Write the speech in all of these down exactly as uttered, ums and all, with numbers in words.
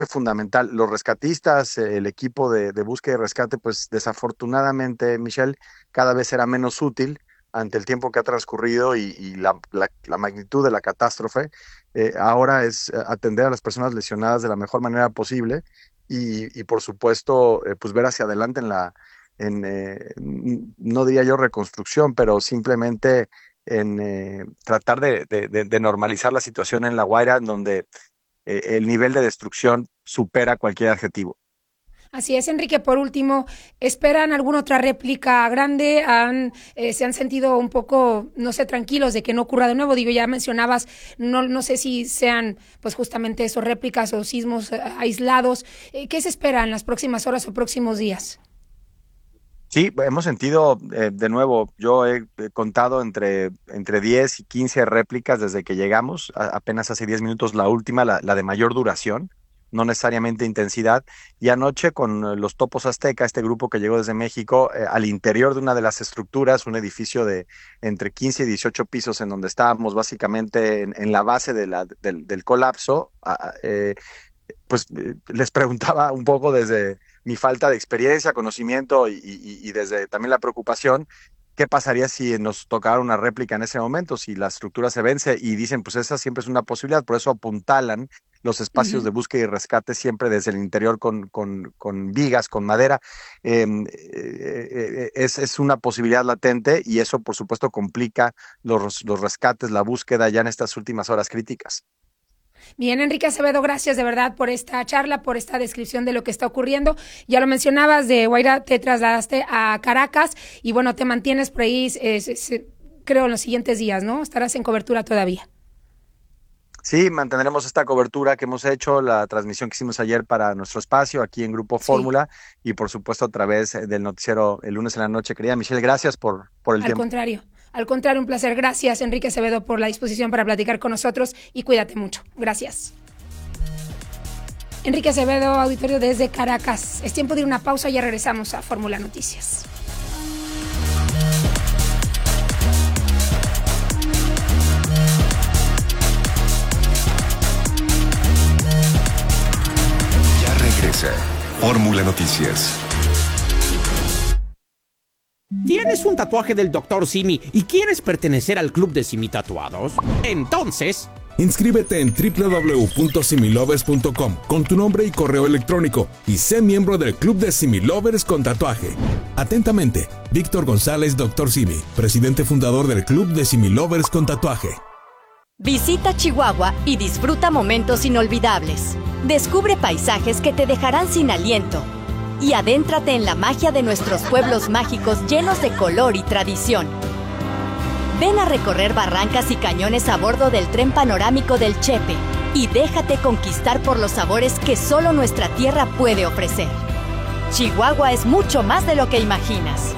fundamental. Los rescatistas, eh, el equipo de, de búsqueda y rescate, pues desafortunadamente, Michelle, cada vez será menos útil ante el tiempo que ha transcurrido y, y la, la, la magnitud de la catástrofe. Eh, ahora es atender a las personas lesionadas de la mejor manera posible y, y por supuesto, eh, pues ver hacia adelante en la, en, eh, no diría yo reconstrucción, pero simplemente en eh, tratar de, de, de normalizar la situación en La Guaira, en donde eh, el nivel de destrucción supera cualquier adjetivo. Así es, Enrique. Por último, ¿esperan alguna otra réplica grande? ¿Han, eh, ¿Se han sentido un poco, no sé, tranquilos de que no ocurra de nuevo? Digo, ya mencionabas, no, no sé si sean pues justamente esos réplicas o sismos eh, aislados. Eh, ¿Qué se espera en las próximas horas o próximos días? Sí, hemos sentido, eh, de nuevo, yo he, he contado entre, entre diez y quince réplicas desde que llegamos, a, apenas hace diez minutos la última, la, la de mayor duración, no necesariamente intensidad, y anoche con los Topos Azteca, este grupo que llegó desde México, eh, al interior de una de las estructuras, un edificio de entre quince y dieciocho pisos, en donde estábamos básicamente en, en la base de la, del, del colapso, eh, pues eh, les preguntaba un poco desde mi falta de experiencia, conocimiento y, y, y desde también la preocupación, ¿qué pasaría si nos tocara una réplica en ese momento, si la estructura se vence? Y dicen, pues esa siempre es una posibilidad, por eso apuntalan los espacios uh-huh. de búsqueda y rescate siempre desde el interior con, con, con vigas, con madera. Eh, eh, es, es una posibilidad latente y eso, por supuesto, complica los, los rescates, la búsqueda ya en estas últimas horas críticas. Bien, Enrique Acevedo, gracias de verdad por esta charla, por esta descripción de lo que está ocurriendo. Ya lo mencionabas, de Guaira te trasladaste a Caracas y bueno, te mantienes por ahí, eh, eh, creo, en los siguientes días, ¿no? Estarás en cobertura todavía. Sí, mantendremos esta cobertura que hemos hecho, la transmisión que hicimos ayer para nuestro espacio aquí en Grupo Fórmula sí. y por supuesto a través del noticiero el lunes en la noche. Querida Michelle, gracias por, por el Al tiempo. Al contrario. Al contrario, un placer. Gracias, Enrique Acevedo, por la disposición para platicar con nosotros y cuídate mucho. Gracias. Enrique Acevedo, auditorio desde Caracas. Es tiempo de ir a una pausa y ya regresamos a Fórmula Noticias. Ya regresa Fórmula Noticias. ¿Tienes un tatuaje del doctor Simi y quieres pertenecer al club de Simi Tatuados? Entonces, inscríbete en doble u doble u doble u punto similovers punto com con tu nombre y correo electrónico y sé miembro del club de Similovers con tatuaje. Atentamente, Víctor González, doctor Simi, presidente fundador del club de Similovers con tatuaje. Visita Chihuahua y disfruta momentos inolvidables. Descubre paisajes que te dejarán sin aliento. Y adéntrate en la magia de nuestros pueblos mágicos llenos de color y tradición. Ven a recorrer barrancas y cañones a bordo del tren panorámico del Chepe y déjate conquistar por los sabores que solo nuestra tierra puede ofrecer. Chihuahua es mucho más de lo que imaginas.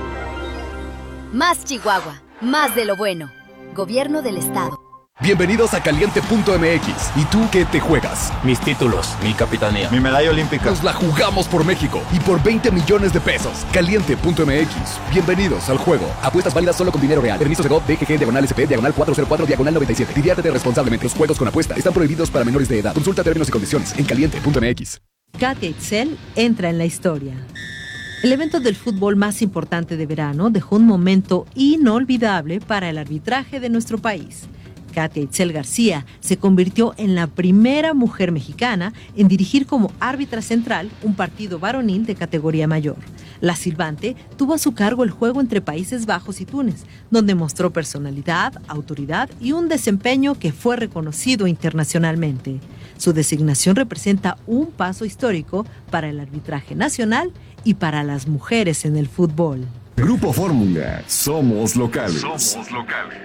Más Chihuahua, más de lo bueno. Gobierno del Estado. Bienvenidos a Caliente punto M X. ¿Y tú qué te juegas? Mis títulos, mi capitanía, mi medalla olímpica. Nos la jugamos por México y por veinte millones de pesos. Caliente punto M X. Bienvenidos al juego. Apuestas válidas solo con dinero real. Permisos de G O V, D G G, diagonal S P, diagonal cuatro cero cuatro, diagonal noventa y siete. Diviértete responsablemente. Los juegos con apuesta están prohibidos para menores de edad. Consulta términos y condiciones en Caliente punto M X. Katia Itzel entra en la historia. El evento del fútbol más importante de verano dejó un momento inolvidable para el arbitraje de nuestro país. Katia Itzel García se convirtió en la primera mujer mexicana en dirigir como árbitra central un partido varonil de categoría mayor. La silbante tuvo a su cargo el juego entre Países Bajos y Túnez, donde mostró personalidad, autoridad y un desempeño que fue reconocido internacionalmente. Su designación representa un paso histórico para el arbitraje nacional y para las mujeres en el fútbol. Grupo Fórmula, somos locales. Somos locales.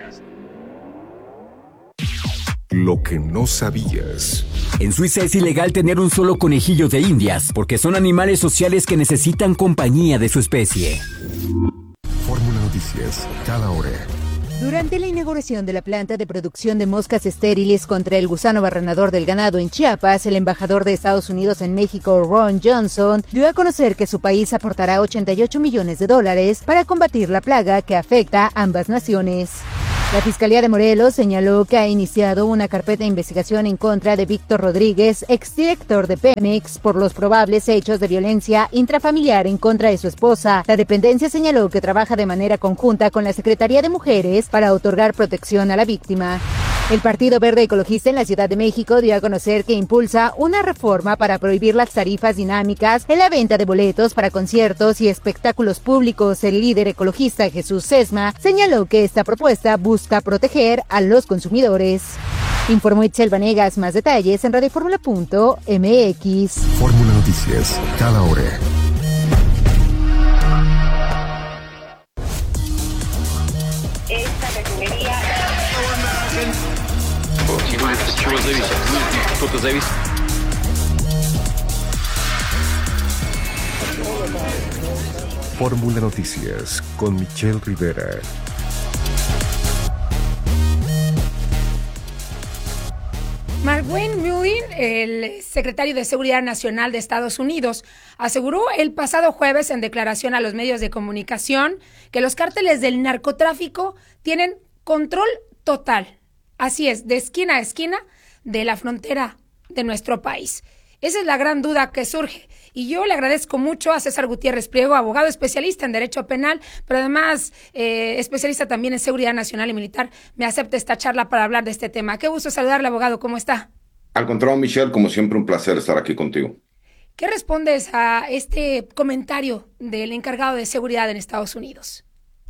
Lo que no sabías. En Suiza es ilegal tener un solo conejillo de indias, porque son animales sociales que necesitan compañía de su especie. Fórmula Noticias, cada hora. Durante la inauguración de la planta de producción de moscas estériles contra el gusano barrenador del ganado en Chiapas, el embajador de Estados Unidos en México, Ron Johnson, dio a conocer que su país aportará ochenta y ocho millones de dólares para combatir la plaga que afecta a ambas naciones. La Fiscalía de Morelos señaló que ha iniciado una carpeta de investigación en contra de Víctor Rodríguez, exdirector de Pemex, por los probables hechos de violencia intrafamiliar en contra de su esposa. La dependencia señaló que trabaja de manera conjunta con la Secretaría de Mujeres para otorgar protección a la víctima. El Partido Verde Ecologista en la Ciudad de México dio a conocer que impulsa una reforma para prohibir las tarifas dinámicas en la venta de boletos para conciertos y espectáculos públicos. El líder ecologista Jesús Sesma señaló que esta propuesta busca proteger a los consumidores. Informó Itzel Vanegas. Más detalles en radioformula punto m x. Fórmula Noticias, cada hora. Esta refinería... Fórmula Noticias con Michelle Rivera. Margwen Mullin, el secretario de Seguridad Nacional de Estados Unidos, aseguró el pasado jueves en declaración a los medios de comunicación que los cárteles del narcotráfico tienen control total, así es, de esquina a esquina de la frontera de nuestro país. Esa es la gran duda que surge. Y yo le agradezco mucho a César Gutiérrez Priego, abogado especialista en Derecho Penal, pero además eh, especialista también en Seguridad Nacional y Militar, me acepta esta charla para hablar de este tema. Qué gusto saludarle, abogado. ¿Cómo está? Al contrario, Michelle, como siempre, un placer estar aquí contigo. ¿Qué respondes a este comentario del encargado de seguridad en Estados Unidos?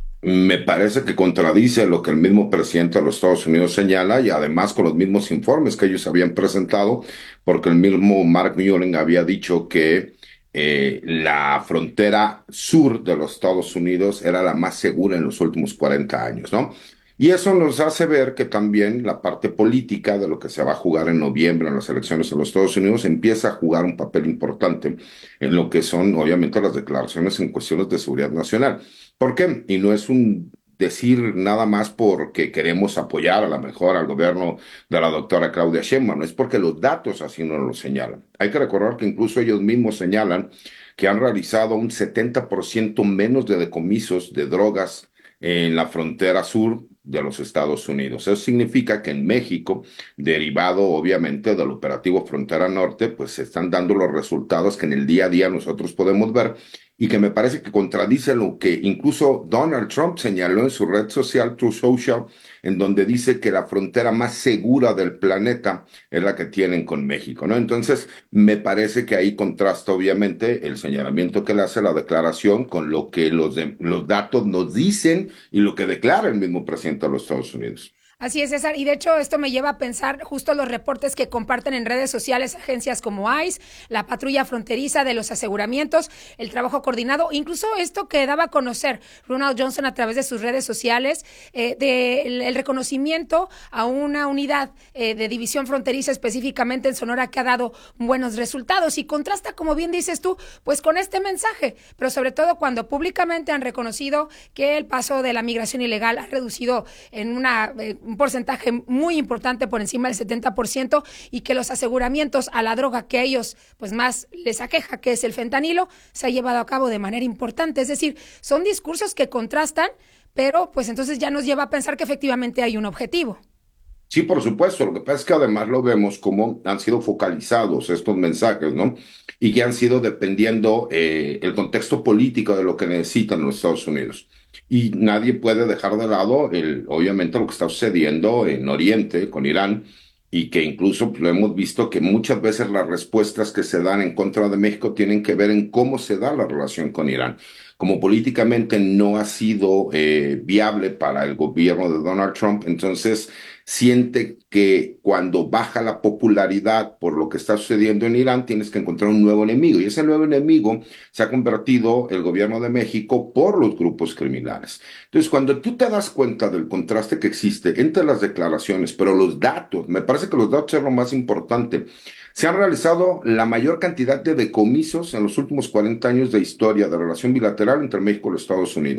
Me parece que contradice lo que el mismo presidente de los Estados Unidos señala y además con los mismos informes que ellos habían presentado, porque el mismo Mark Mullin había dicho que eh, la frontera sur de los Estados Unidos era la más segura en los últimos cuarenta años, ¿no? Y eso nos hace ver que también la parte política de lo que se va a jugar en noviembre en las elecciones en los Estados Unidos empieza a jugar un papel importante en lo que son obviamente las declaraciones en cuestiones de seguridad nacional. ¿Por qué? Y no es un decir nada más porque queremos apoyar a la mejor al gobierno de la doctora Claudia Sheinbaum, no es porque los datos así nos lo señalan. Hay que recordar que incluso ellos mismos señalan que han realizado un setenta por ciento menos de decomisos de drogas en la frontera sur de los Estados Unidos. Eso significa que en México, derivado obviamente del operativo Frontera Norte, pues se están dando los resultados que en el día a día nosotros podemos ver y que me parece que contradice lo que incluso Donald Trump señaló en su red social, Truth Social, en donde dice que la frontera más segura del planeta es la que tienen con México, ¿no? Entonces, me parece que ahí contrasta obviamente el señalamiento que le hace la declaración con lo que los, de, los datos nos dicen y lo que declara el mismo presidente de los Estados Unidos. Así es, César, y de hecho esto me lleva a pensar justo los reportes que comparten en redes sociales agencias como ICE, la patrulla fronteriza de los aseguramientos, el trabajo coordinado, incluso esto que daba a conocer Ronald Johnson a través de sus redes sociales, eh, del el reconocimiento a una unidad eh, de división fronteriza específicamente en Sonora que ha dado buenos resultados y contrasta, como bien dices tú, pues con este mensaje, pero sobre todo cuando públicamente han reconocido que el paso de la migración ilegal ha reducido en una... Eh, un porcentaje muy importante por encima del setenta por ciento y que los aseguramientos a la droga que a ellos pues más les aqueja, que es el fentanilo, se ha llevado a cabo de manera importante. Es decir, son discursos que contrastan, pero pues entonces ya nos lleva a pensar que efectivamente hay un objetivo. Sí, por supuesto. Lo que pasa es que además lo vemos como han sido focalizados estos mensajes, ¿no? Y que han sido dependiendo eh, el contexto político de lo que necesitan los Estados Unidos. Y nadie puede dejar de lado, el, obviamente, lo que está sucediendo en Oriente con Irán y que incluso pues, lo hemos visto que muchas veces las respuestas que se dan en contra de México tienen que ver en cómo se da la relación con Irán. Como políticamente no ha sido eh, viable para el gobierno de Donald Trump, entonces siente que cuando baja la popularidad por lo que está sucediendo en Irán, tienes que encontrar un nuevo enemigo. Y ese nuevo enemigo se ha convertido el gobierno de México por los grupos criminales. Entonces, cuando tú te das cuenta del contraste que existe entre las declaraciones, pero los datos, me parece que los datos es lo más importante. Se han realizado la mayor cantidad de decomisos en los últimos cuarenta años de historia de relación bilateral entre México y los Estados Unidos.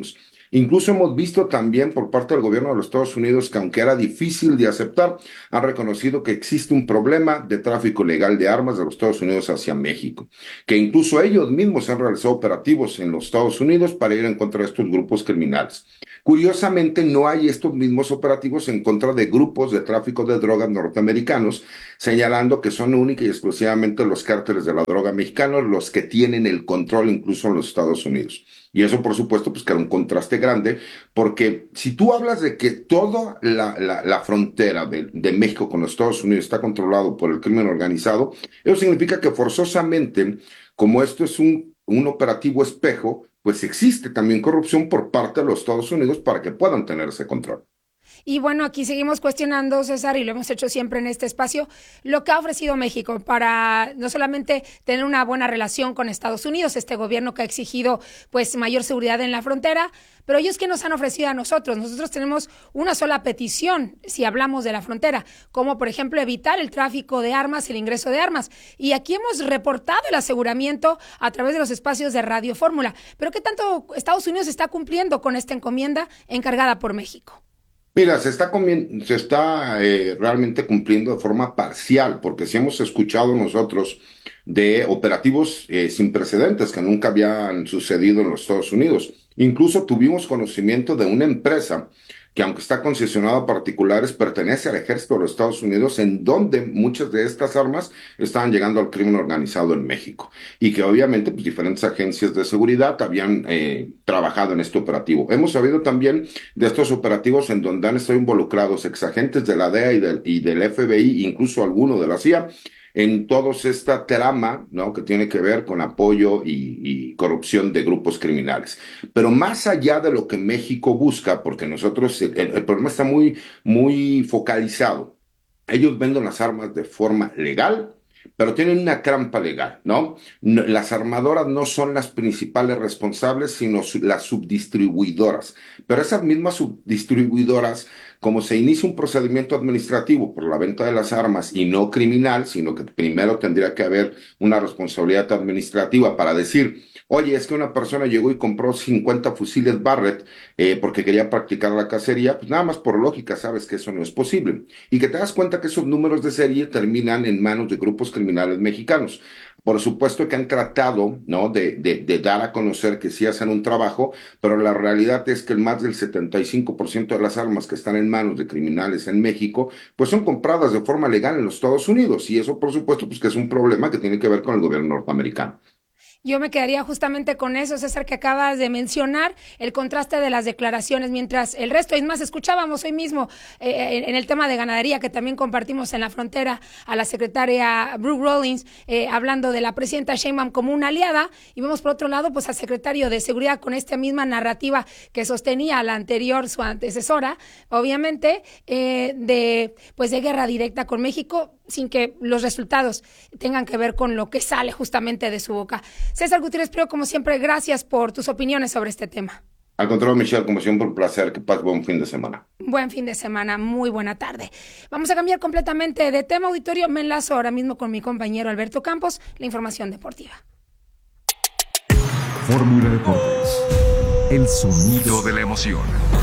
Incluso hemos visto también por parte del gobierno de los Estados Unidos que, aunque era difícil de aceptar, han reconocido que existe un problema de tráfico ilegal de armas de los Estados Unidos hacia México, que incluso ellos mismos han realizado operativos en los Estados Unidos para ir en contra de estos grupos criminales. Curiosamente, no hay estos mismos operativos en contra de grupos de tráfico de drogas norteamericanos, señalando que son única y exclusivamente los cárteles de la droga mexicanos los que tienen el control incluso en los Estados Unidos. Y eso, por supuesto, pues crea un contraste grande, porque si tú hablas de que toda la, la, la frontera de, de México con los Estados Unidos está controlado por el crimen organizado, eso significa que forzosamente, como esto es un, un operativo espejo, pues existe también corrupción por parte de los Estados Unidos para que puedan tener ese control. Y bueno, aquí seguimos cuestionando, César, y lo hemos hecho siempre en este espacio, lo que ha ofrecido México para no solamente tener una buena relación con Estados Unidos, este gobierno que ha exigido pues mayor seguridad en la frontera, pero ellos que nos han ofrecido a nosotros. Nosotros tenemos una sola petición si hablamos de la frontera, como por ejemplo evitar el tráfico de armas, el ingreso de armas. Y aquí hemos reportado el aseguramiento a través de los espacios de Radio Fórmula. Pero ¿qué tanto Estados Unidos está cumpliendo con esta encomienda encargada por México? Mira, se está, se está eh, realmente cumpliendo de forma parcial, porque si hemos escuchado nosotros de operativos eh, sin precedentes que nunca habían sucedido en los Estados Unidos. Incluso tuvimos conocimiento de una empresa que, aunque está concesionada a particulares, pertenece al ejército de los Estados Unidos, en donde muchas de estas armas estaban llegando al crimen organizado en México. Y que obviamente pues, diferentes agencias de seguridad habían eh, trabajado en este operativo. Hemos sabido también de estos operativos en donde han estado involucrados exagentes de la D E A y del, y del F B I, incluso alguno de la C I A, en toda esta trama, ¿no?, que tiene que ver con apoyo y, y corrupción de grupos criminales. Pero más allá de lo que México busca, porque nosotros, el, el problema está muy, muy focalizado. Ellos venden las armas de forma legal, pero tienen una trampa legal, ¿no? Las armadoras no son las principales responsables, sino las subdistribuidoras. Pero esas mismas subdistribuidoras, como se inicia un procedimiento administrativo por la venta de las armas y no criminal, sino que primero tendría que haber una responsabilidad administrativa para decir, oye, es que una persona llegó y compró cincuenta fusiles Barrett eh, porque quería practicar la cacería, pues nada más por lógica sabes que eso no es posible. Y que te das cuenta que esos números de serie terminan en manos de grupos criminales mexicanos. Por supuesto que han tratado, ¿no?, de, de, de dar a conocer que sí hacen un trabajo, pero la realidad es que el más del setenta y cinco por ciento de las armas que están en manos de criminales en México, pues son compradas de forma legal en los Estados Unidos. Y eso, por supuesto, pues que es un problema que tiene que ver con el gobierno norteamericano. Yo me quedaría justamente con eso, César, que acabas de mencionar, el contraste de las declaraciones, mientras el resto, es más, escuchábamos hoy mismo eh, en el tema de ganadería, que también compartimos en la frontera, a la secretaria Brooke Rollins, eh, hablando de la presidenta Sheinbaum como una aliada, y vemos por otro lado, pues al secretario de Seguridad con esta misma narrativa que sostenía la anterior, su antecesora, obviamente, eh, de, pues de guerra directa con México, sin que los resultados tengan que ver con lo que sale justamente de su boca. César Gutiérrez Priego, como siempre, gracias por tus opiniones sobre este tema. Al contrario, Michelle, como siempre, un placer. Que pases buen fin de semana. Buen fin de semana, muy buena tarde. Vamos a cambiar completamente de tema, auditorio. Me enlazo ahora mismo con mi compañero Alberto Campos, la información deportiva. Fórmula Deportes, el sonido de la emoción.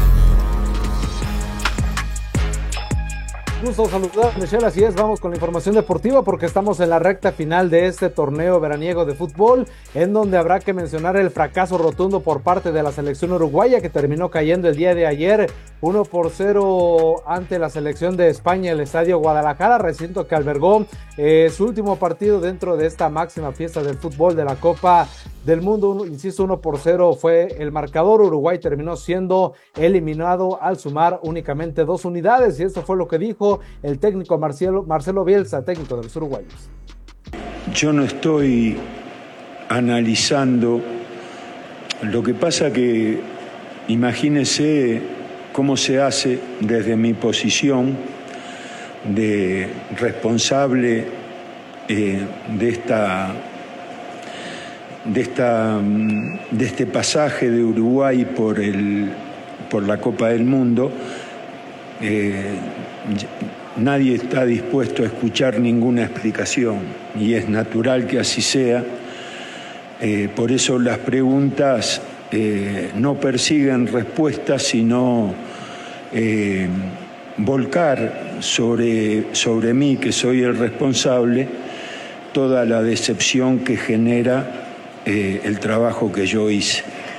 Gusto saludar, Michelle, así es, vamos con la información deportiva porque estamos en la recta final de este torneo veraniego de fútbol, en donde habrá que mencionar el fracaso rotundo por parte de la selección uruguaya, que terminó cayendo el día de ayer uno por cero ante la selección de España, el Estadio Guadalajara, recinto que albergó eh, su último partido dentro de esta máxima fiesta del fútbol de la Copa del Mundo. Insisto, uno por cero fue el marcador. Uruguay terminó siendo eliminado al sumar únicamente dos unidades, y esto fue lo que dijo el técnico Marcelo, Marcelo Bielsa, técnico de los uruguayos. Yo no estoy analizando, lo que pasa que imagínese cómo se hace desde mi posición de responsable eh, de esta de esta de este pasaje de Uruguay por el por la Copa del Mundo. Eh, nadie está dispuesto a escuchar ninguna explicación y es natural que así sea. Eh, por eso las preguntas eh, no persiguen respuestas, sino eh, volcar sobre, sobre mí, que soy el responsable, toda la decepción que genera eh, el trabajo que yo hice.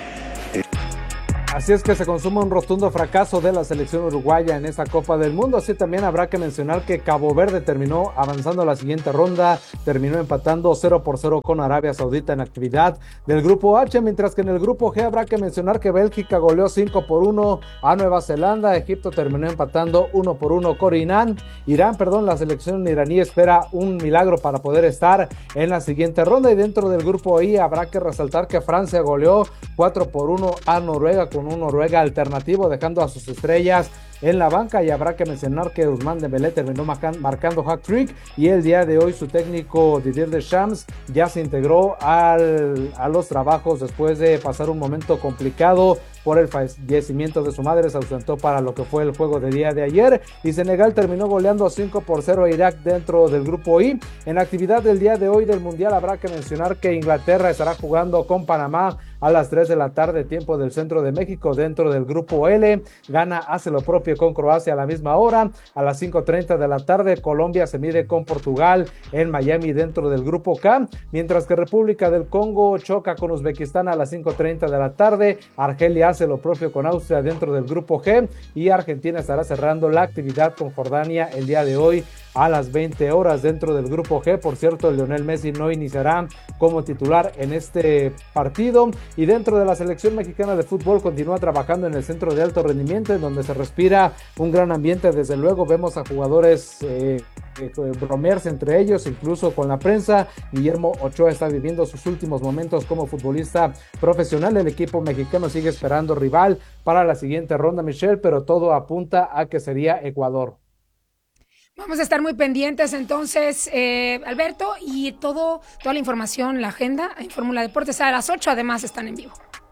Así es que se consuma un rotundo fracaso de la selección uruguaya en esta Copa del Mundo. Así también habrá que mencionar que Cabo Verde terminó avanzando a la siguiente ronda, terminó empatando cero por cero con Arabia Saudita en actividad del Grupo H, mientras que en el Grupo G habrá que mencionar que Bélgica goleó cinco por uno a Nueva Zelanda, Egipto terminó empatando uno por uno con Irán, Irán, perdón, la selección iraní espera un milagro para poder estar en la siguiente ronda, y dentro del Grupo I habrá que resaltar que Francia goleó cuatro por uno a Noruega con un Noruega alternativo, dejando a sus estrellas en la banca, y habrá que mencionar que Ousmane Dembélé terminó marcando hat-trick, y el día de hoy su técnico Didier Deschamps ya se integró al, a los trabajos después de pasar un momento complicado por el fallecimiento de su madre. Se ausentó para lo que fue el juego de día de ayer, y Senegal terminó goleando cinco por cero a Irak dentro del Grupo I. En actividad del día de hoy del Mundial habrá que mencionar que Inglaterra estará jugando con Panamá a las tres de la tarde, tiempo del centro de México, dentro del Grupo L. Ghana hace lo propio con Croacia a la misma hora. A las cinco treinta de la tarde, Colombia se mide con Portugal en Miami dentro del Grupo K, mientras que República del Congo choca con Uzbekistán a las cinco treinta de la tarde. Argelia hace lo propio con Austria dentro del Grupo G, y Argentina estará cerrando la actividad con Jordania el día de hoy a las veinte horas dentro del Grupo G. Por cierto, Lionel Messi no iniciará como titular en este partido, y dentro de la selección mexicana de fútbol continúa trabajando en el centro de alto rendimiento, en donde se respira un gran ambiente. Desde luego vemos a jugadores eh, eh, bromearse entre ellos, incluso con la prensa. Guillermo Ochoa está viviendo sus últimos momentos como futbolista profesional. El equipo mexicano sigue esperando rival para la siguiente ronda, Michelle, pero todo apunta a que sería Ecuador. Vamos a estar muy pendientes entonces, eh, Alberto, y todo, toda la información, la agenda en Fórmula Deportes a las ocho, además están en vivo.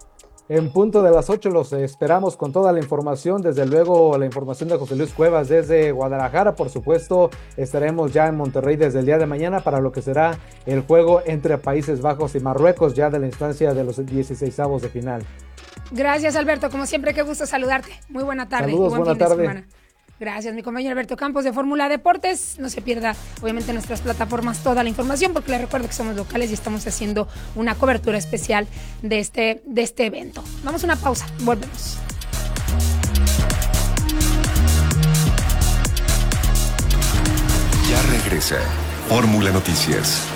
En punto de las ocho los esperamos con toda la información, desde luego la información de José Luis Cuevas desde Guadalajara. Por supuesto, estaremos ya en Monterrey desde el día de mañana para lo que será el juego entre Países Bajos y Marruecos, ya de la instancia de los dieciseisavos de final. Gracias, Alberto, como siempre, qué gusto saludarte. Muy buena tarde. Saludos, buen buena fin tarde. De semana. Gracias, mi compañero Alberto Campos de Fórmula Deportes. No se pierda, obviamente, en nuestras plataformas toda la información, porque les recuerdo que somos locales y estamos haciendo una cobertura especial de este, de este evento. Vamos a una pausa, volvemos. Ya regresa Fórmula Noticias.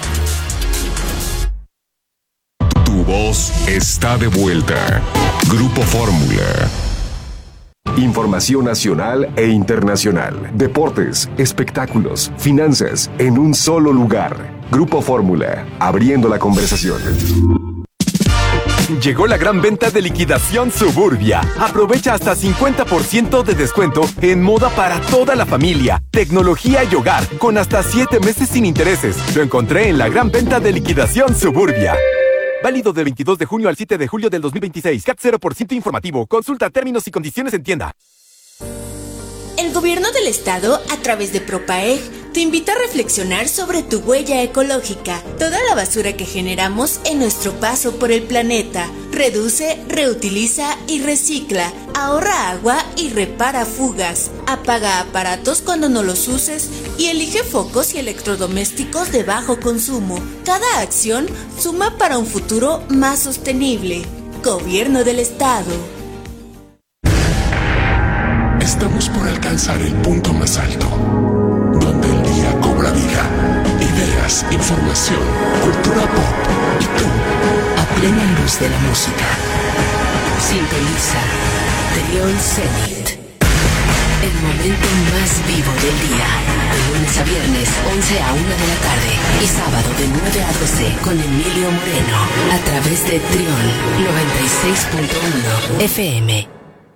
Tu voz está de vuelta. Grupo Fórmula. Información nacional e internacional, deportes, espectáculos, finanzas, en un solo lugar. Grupo Fórmula, abriendo la conversación. Llegó la gran venta de liquidación Suburbia. Aprovecha hasta cincuenta por ciento de descuento en moda para toda la familia, tecnología y hogar, con hasta siete meses sin intereses. Lo encontré en la gran venta de liquidación Suburbia. Válido del veintidós de junio al siete de julio del dos mil veintiséis. C A T cero por ciento informativo. Consulta términos y condiciones en tienda. El gobierno del estado, a través de Propaeg, te invita a reflexionar sobre tu huella ecológica. Toda la basura que generamos en nuestro paso por el planeta. Reduce, reutiliza y recicla. Ahorra agua y repara fugas. Apaga aparatos cuando no los uses y elige focos y electrodomésticos de bajo consumo. Cada acción suma para un futuro más sostenible. Gobierno del estado. Estamos por alcanzar el punto más alto, donde el día cobra vida, ideas, información, cultura pop y tú, a plena luz de la música. Sintoniza Trión Zenit, el momento más vivo del día, de lunes a viernes, once a una de la tarde, y sábado de nueve a doce, con Emilio Moreno, a través de Trión noventa y seis punto uno F M.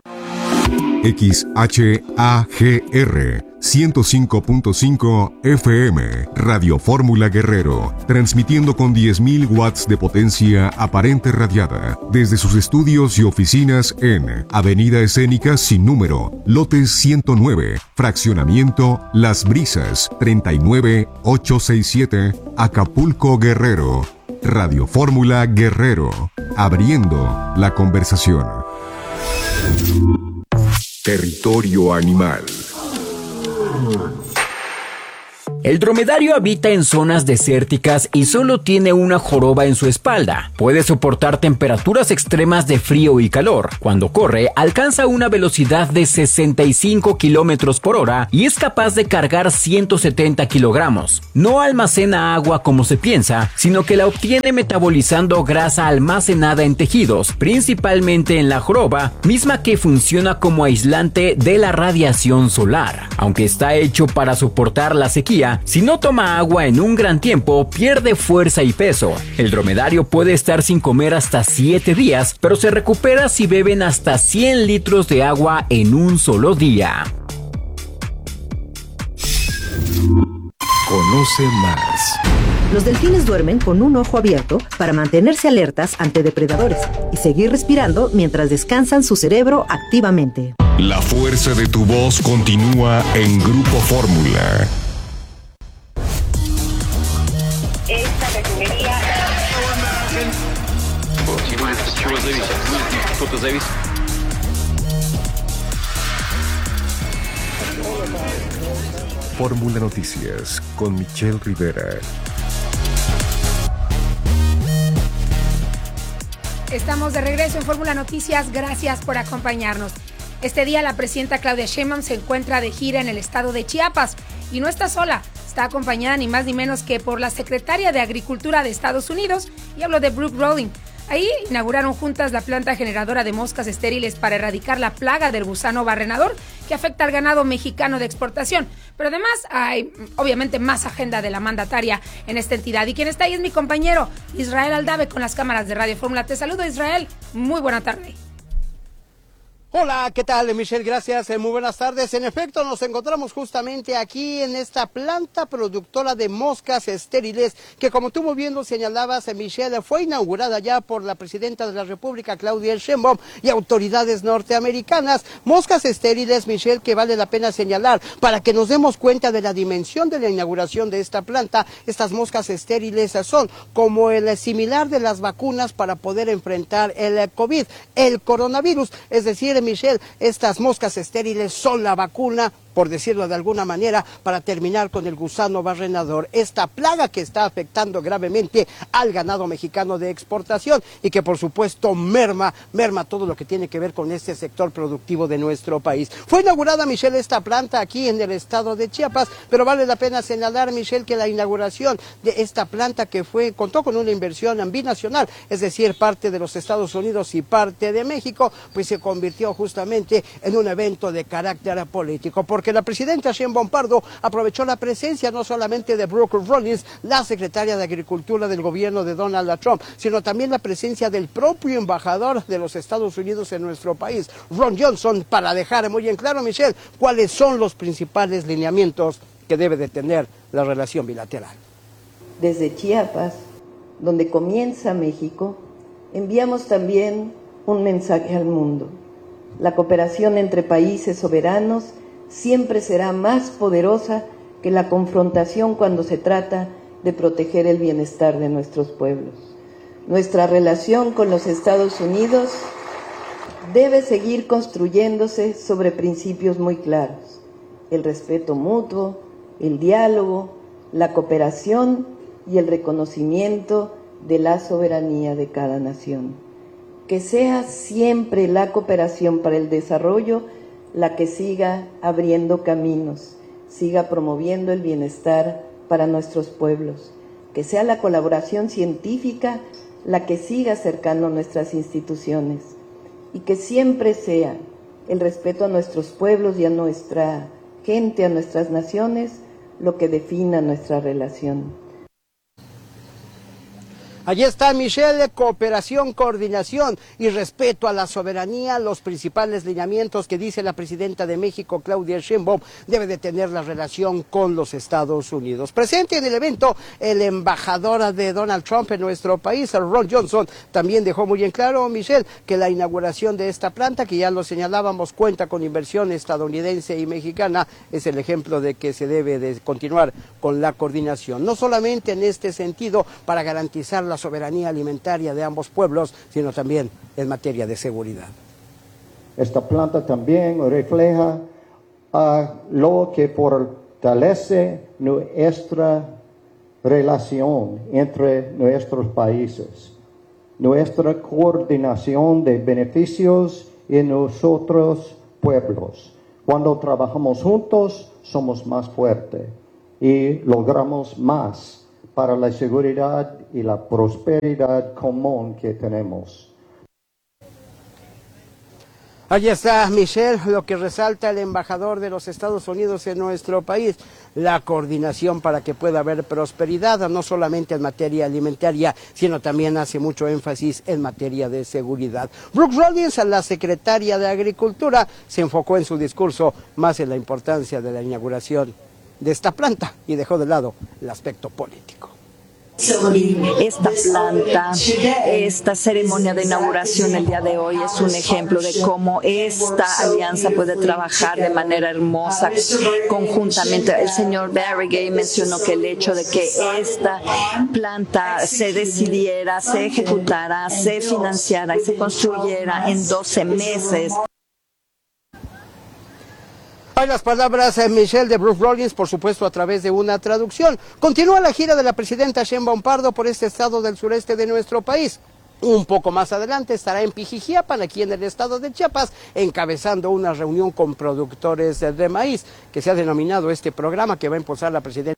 X H A G R ciento cinco punto cinco F M, Radio Fórmula Guerrero, transmitiendo con diez mil watts de potencia aparente radiada, desde sus estudios y oficinas en Avenida Escénica sin número, lote ciento nueve, fraccionamiento Las Brisas, treinta y nueve mil ochocientos sesenta y siete, Acapulco, Guerrero. Radio Fórmula Guerrero, abriendo la conversación. Territorio animal. El dromedario habita en zonas desérticas y solo tiene una joroba en su espalda. Puede soportar temperaturas extremas de frío y calor. Cuando corre, alcanza una velocidad de sesenta y cinco kilómetros por hora y es capaz de cargar ciento setenta kilogramos. No almacena agua como se piensa, sino que la obtiene metabolizando grasa almacenada en tejidos, principalmente en la joroba, misma que funciona como aislante de la radiación solar. Aunque está hecho para soportar la sequía, si no toma agua en un gran tiempo, pierde fuerza y peso. El dromedario puede estar sin comer hasta siete días, pero se recupera si beben hasta cien litros de agua en un solo día. Conoce más. Los delfines duermen con un ojo abierto para mantenerse alertas ante depredadores y seguir respirando mientras descansan su cerebro activamente. La fuerza de tu voz continúa en Grupo Fórmula. Esta refinería... Fórmula Noticias con Michelle Rivera. Estamos de regreso en Fórmula Noticias. Gracias por acompañarnos. Este día la presidenta Claudia Sheinbaum se encuentra de gira en el estado de Chiapas y no está sola. Está acompañada ni más ni menos que por la secretaria de Agricultura de Estados Unidos, y hablo de Brooke Rollins. Ahí inauguraron juntas la planta generadora de moscas estériles para erradicar la plaga del gusano barrenador que afecta al ganado mexicano de exportación. Pero además hay obviamente más agenda de la mandataria en esta entidad. Y quien está ahí es mi compañero Israel Aldave con las cámaras de Radio Fórmula. Te saludo, Israel. Muy buena tarde. Hola, ¿qué tal, Michelle? Gracias, muy buenas tardes. En efecto, nos encontramos justamente aquí en esta planta productora de moscas estériles que, como tú muy bien lo señalabas, Michelle, fue inaugurada ya por la presidenta de la República, Claudia Sheinbaum, y autoridades norteamericanas. Moscas estériles, Michelle, que vale la pena señalar para que nos demos cuenta de la dimensión de la inauguración de esta planta. Estas moscas estériles son como el similar de las vacunas para poder enfrentar el COVID, el coronavirus, es decir, Michelle, estas moscas estériles son la vacuna, por decirlo de alguna manera, para terminar con el gusano barrenador, esta plaga que está afectando gravemente al ganado mexicano de exportación y que por supuesto merma, merma todo lo que tiene que ver con este sector productivo de nuestro país. Fue inaugurada, Michelle, esta planta aquí en el estado de Chiapas, pero vale la pena señalar, Michelle, que la inauguración de esta planta que fue, contó con una inversión binacional, es decir, parte de los Estados Unidos y parte de México, pues se convirtió justamente en un evento de carácter político, porque que la presidenta Sheinbaum Pardo aprovechó la presencia no solamente de Brooke Rollins, la secretaria de Agricultura del gobierno de Donald Trump, sino también la presencia del propio embajador de los Estados Unidos en nuestro país, Ron Johnson, para dejar muy en claro, Michelle, cuáles son los principales lineamientos que debe de tener la relación bilateral. Desde Chiapas, donde comienza México, enviamos también un mensaje al mundo. La cooperación entre países soberanos siempre será más poderosa que la confrontación cuando se trata de proteger el bienestar de nuestros pueblos. Nuestra relación con los Estados Unidos debe seguir construyéndose sobre principios muy claros: el respeto mutuo, el diálogo, la cooperación y el reconocimiento de la soberanía de cada nación. Que sea siempre la cooperación para el desarrollo la que siga abriendo caminos, siga promoviendo el bienestar para nuestros pueblos, que sea la colaboración científica la que siga acercando nuestras instituciones y que siempre sea el respeto a nuestros pueblos y a nuestra gente, a nuestras naciones, lo que defina nuestra relación. Allí está, Michelle, cooperación, coordinación y respeto a la soberanía, los principales lineamientos que dice la presidenta de México, Claudia Sheinbaum, debe de tener la relación con los Estados Unidos. Presente en el evento, el embajador de Donald Trump en nuestro país, Ron Johnson, también dejó muy en claro, Michelle, que la inauguración de esta planta, que ya lo señalábamos, cuenta con inversión estadounidense y mexicana, es el ejemplo de que se debe de continuar con la coordinación, no solamente en este sentido para garantizar la la soberanía alimentaria de ambos pueblos, sino también en materia de seguridad. Esta planta también refleja uh, lo que fortalece nuestra relación entre nuestros países, nuestra coordinación de beneficios en nosotros pueblos. Cuando trabajamos juntos, somos más fuertes y logramos más para la seguridad y la prosperidad común que tenemos. Ahí está, Michelle, lo que resalta el embajador de los Estados Unidos en nuestro país, la coordinación para que pueda haber prosperidad, no solamente en materia alimentaria, sino también hace mucho énfasis en materia de seguridad. Brooke Rollins, la secretaria de Agricultura, se enfocó en su discurso más en la importancia de la inauguración de esta planta y dejó de lado el aspecto político. Esta planta, esta ceremonia de inauguración el día de hoy es un ejemplo de cómo esta alianza puede trabajar de manera hermosa conjuntamente. El señor Barrigay mencionó que el hecho de que esta planta se decidiera, se ejecutara, se financiara y se construyera en doce meses. Hay las palabras de Michelle de Brooke Rollins, por supuesto a través de una traducción. Continúa la gira de la presidenta Sheinbaum Pardo por este estado del sureste de nuestro país. Un poco más adelante estará en Pijijiapan, aquí en el estado de Chiapas, encabezando una reunión con productores de maíz, que se ha denominado este programa que va a impulsar la presidenta.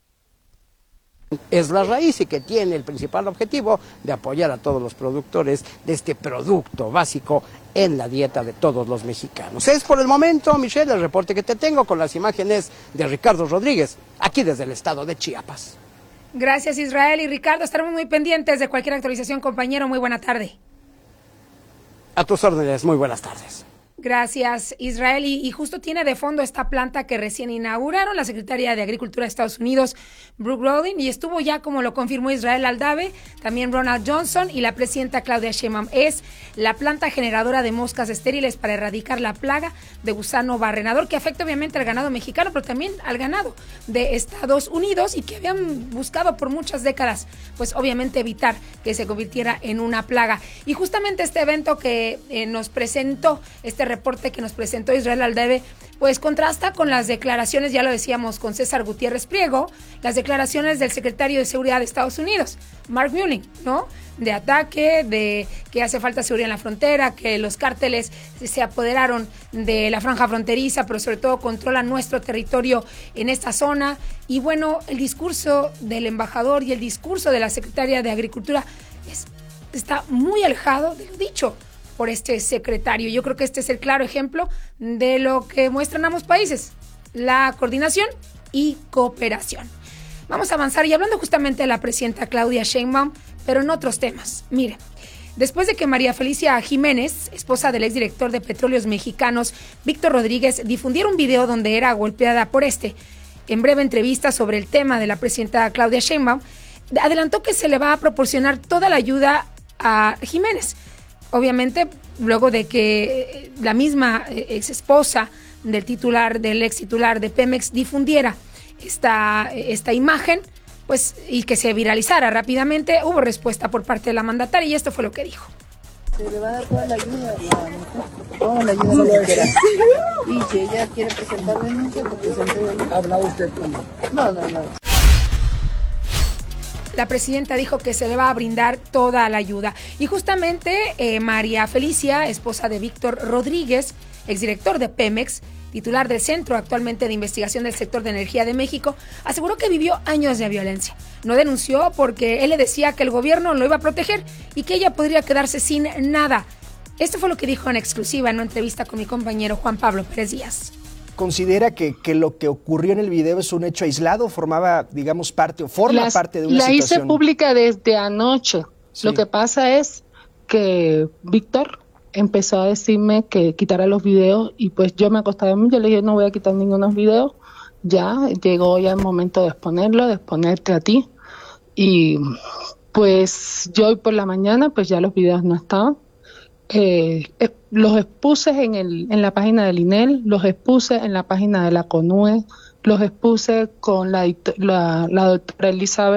Es la raíz y que tiene el principal objetivo de apoyar a todos los productores de este producto básico en la dieta de todos los mexicanos. Es por el momento, Michelle, el reporte que te tengo con las imágenes de Ricardo Rodríguez, aquí desde el estado de Chiapas. Gracias, Israel y Ricardo. Estaremos muy pendientes de cualquier actualización, compañero. Muy buena tarde. A tus órdenes, muy buenas tardes. Gracias, Israel. Y, y justo tiene de fondo esta planta que recién inauguraron la secretaria de Agricultura de Estados Unidos, Brooke Rollins, y estuvo ya, como lo confirmó Israel Aldave, también Ronald Johnson y la presidenta Claudia Sheinbaum. Es la planta generadora de moscas estériles para erradicar la plaga de gusano barrenador que afecta obviamente al ganado mexicano, pero también al ganado de Estados Unidos y que habían buscado por muchas décadas, pues obviamente evitar que se convirtiera en una plaga. Y justamente este evento que eh, nos presentó, este reporte que nos presentó Israel Aldave, pues contrasta con las declaraciones, ya lo decíamos con César Gutiérrez Priego, las declaraciones del secretario de Seguridad de Estados Unidos, Mark Milley, ¿no? De ataque, de que hace falta seguridad en la frontera, que los cárteles se apoderaron de la franja fronteriza, pero sobre todo controlan nuestro territorio en esta zona. Y bueno, el discurso del embajador y el discurso de la secretaria de Agricultura es, está muy alejado de lo dicho por este secretario. Yo creo que este es el claro ejemplo de lo que muestran ambos países, la coordinación y cooperación. Vamos a avanzar y hablando justamente de la presidenta Claudia Sheinbaum, pero en otros temas. Mire, después de que María Felicia Jiménez, esposa del exdirector de Petróleos Mexicanos, Víctor Rodríguez, difundiera un video donde era golpeada por este, en breve entrevista sobre el tema de la presidenta Claudia Sheinbaum, adelantó que se le va a proporcionar toda la ayuda a Jiménez. Obviamente, luego de que la misma ex esposa del titular, del ex titular de Pemex difundiera esta, esta imagen, pues, y que se viralizara rápidamente, hubo respuesta por parte de la mandataria y esto fue lo que dijo. Se le va a dar toda la ayuda, toda la ayuda que quiera. Y si ella quiere presentar denuncia, pues presente. ¿Habla usted con él? No, no, no. La presidenta dijo que se le va a brindar toda la ayuda. Y justamente eh, María Felicia, esposa de Víctor Rodríguez, exdirector de Pemex, titular del Centro actualmente de Investigación del Sector de Energía de México, aseguró que vivió años de violencia. No denunció porque él le decía que el gobierno lo iba a proteger y que ella podría quedarse sin nada. Esto fue lo que dijo en exclusiva en una entrevista con mi compañero Juan Pablo Pérez Díaz. ¿Considera que, que lo que ocurrió en el video es un hecho aislado? ¿Formaba, digamos, parte o forma Las, parte de una la situación? La hice pública desde anoche. Sí. Lo que pasa es que Víctor empezó a decirme que quitara los videos y pues yo me acostaba en mí, yo le dije no voy a quitar ningunos videos. Ya llegó ya el momento de exponerlo, de exponerte a ti. Y pues yo hoy por la mañana pues ya los videos no estaban. Eh, eh, los expuse en, el, en la página del I N E L, los expuse en la página de la CONUE, los expuse con la, la, la doctora Elizabeth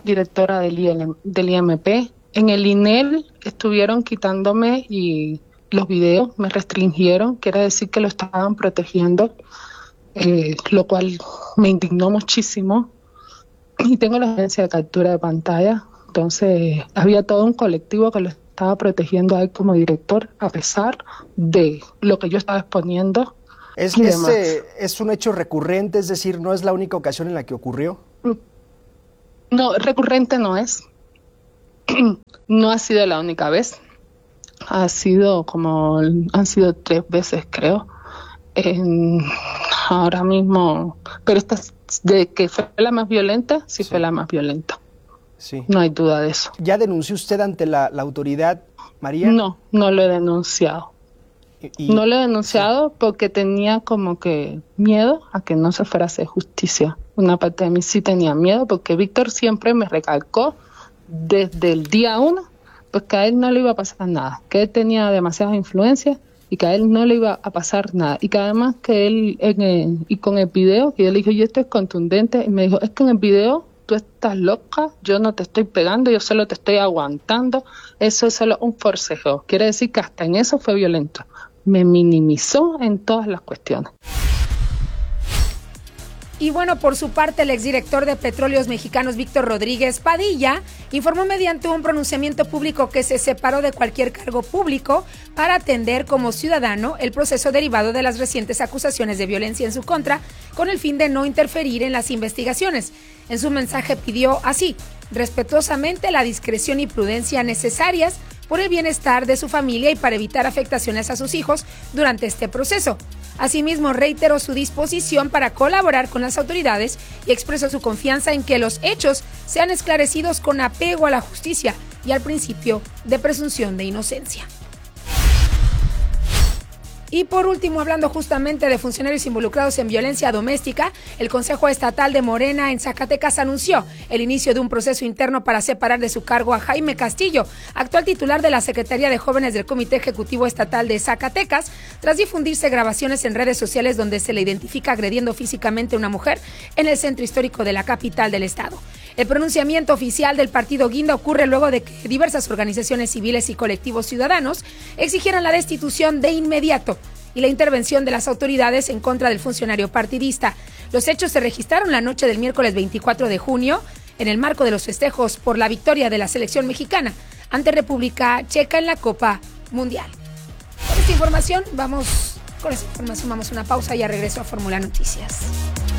directora del, I L, del I M P. En el I N E L estuvieron quitándome y los videos, me restringieron, quiere decir que lo estaban protegiendo, eh, lo cual me indignó muchísimo. Y tengo la agencia de captura de pantalla, entonces había todo un colectivo que lo estaba protegiendo a él como director, a pesar de lo que yo estaba exponiendo. ¿Es, es, eh, ¿Es un hecho recurrente? Es decir, ¿no es la única ocasión en la que ocurrió? No, recurrente no es. No ha sido la única vez. Ha sido como, han sido tres veces, creo. En, ahora mismo, pero esta de que fue la más violenta, sí, sí. fue la más violenta. Sí. No hay duda de eso. ¿Ya denunció usted ante la, la autoridad, María? No, no lo he denunciado. Y, no lo he denunciado sí. porque tenía como que miedo a que no se fuera a hacer justicia. Una parte de mí sí tenía miedo porque Víctor siempre me recalcó desde el día uno pues que a él no le iba a pasar nada, que él tenía demasiadas influencias y que a él no le iba a pasar nada, y que además que él, en el, y con el video, y él dijo, y esto es contundente, y me dijo, es que en el video tú estás loca, yo no te estoy pegando, yo solo te estoy aguantando, eso es solo un forcejeo, quiere decir que hasta en eso fue violento, me minimizó en todas las cuestiones. Y bueno, por su parte, el exdirector de Petróleos Mexicanos, Víctor Rodríguez Padilla, informó mediante un pronunciamiento público que se separó de cualquier cargo público para atender como ciudadano el proceso derivado de las recientes acusaciones de violencia en su contra, con el fin de no interferir en las investigaciones. En su mensaje pidió así, respetuosamente, la discreción y prudencia necesarias por el bienestar de su familia y para evitar afectaciones a sus hijos durante este proceso. Asimismo, reiteró su disposición para colaborar con las autoridades y expresó su confianza en que los hechos sean esclarecidos con apego a la justicia y al principio de presunción de inocencia. Y por último, hablando justamente de funcionarios involucrados en violencia doméstica, el Consejo Estatal de Morena en Zacatecas anunció el inicio de un proceso interno para separar de su cargo a Jaime Castillo, actual titular de la Secretaría de Jóvenes del Comité Ejecutivo Estatal de Zacatecas, tras difundirse grabaciones en redes sociales donde se le identifica agrediendo físicamente a una mujer en el centro histórico de la capital del estado. El pronunciamiento oficial del partido Guinda ocurre luego de que diversas organizaciones civiles y colectivos ciudadanos exigieran la destitución de inmediato y la intervención de las autoridades en contra del funcionario partidista. Los hechos se registraron la noche del miércoles veinticuatro de junio en el marco de los festejos por la victoria de la selección mexicana ante República Checa en la Copa Mundial. Con esta información vamos, con esta información vamos a una pausa y ya regreso a Fórmula Noticias.